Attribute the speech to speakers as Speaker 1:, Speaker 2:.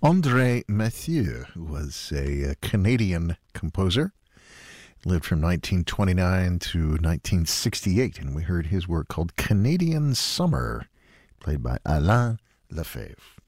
Speaker 1: André Mathieu was a Canadian composer. Lived from 1929 to 1968, and we heard his work called Canadian Summer, played by Alain Lefebvre.